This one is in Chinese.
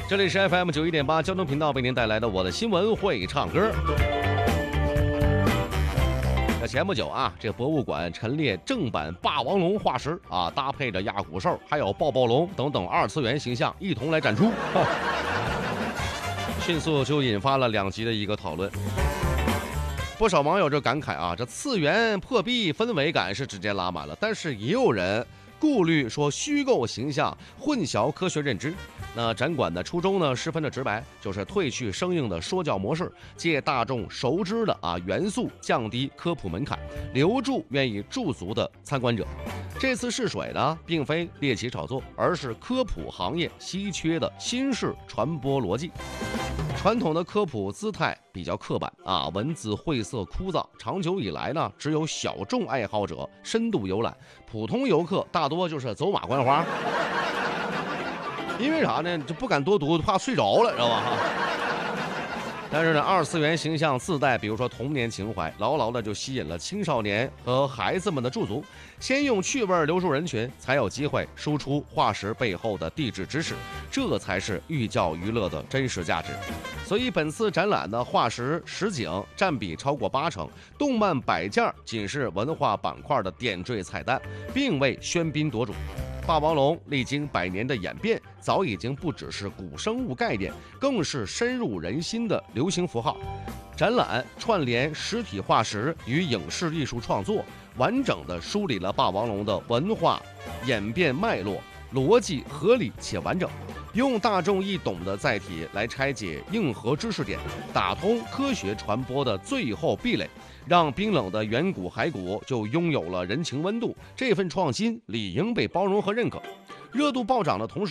这里是 FM 91.8交通频道为您带来的我的新闻会唱歌。前不久啊，这博物馆陈列正版霸王龙化石啊，搭配着亚古兽还有暴暴龙等等二次元形象一同来展出，迅速就引发了两极的一个讨论。不少网友就感慨啊，这次元破壁氛围感是直接拉满了，但是也有人顾虑说虚构形象混淆科学认知。那展馆的初衷呢，十分的直白，就是褪去生硬的说教模式，借大众熟知的元素，降低科普门槛，留住愿意驻足的参观者。这次试水呢，并非猎奇炒作，而是科普行业稀缺的新式传播逻辑。传统的科普姿态比较刻板啊，文字晦涩枯燥，长久以来呢，只有小众爱好者深度游览，普通游客大多就是走马观花。因为啥呢？就不敢多读，怕睡着了，知道吧？但是呢，二次元形象自带，比如说童年情怀，牢牢的就吸引了青少年和孩子们的驻足。先用趣味留住人群，才有机会输出化石背后的地质知识，这才是寓教于乐的真实价值。所以本次展览的化石实景占比超过80%，动漫摆件仅是文化板块的点缀彩蛋，并未喧宾夺主。霸王龙历经100年的演变，早已经不只是古生物概念，更是深入人心的流行符号。展览串联实体化石与影视艺术创作，完整地梳理了霸王龙的文化演变脉络，逻辑合理且完整，用大众易懂的载体来拆解硬核知识点，打通科学传播的最后壁垒，让冰冷的远古骸骨就拥有了人情温度。这份创新理应被包容和认可。热度暴涨的同时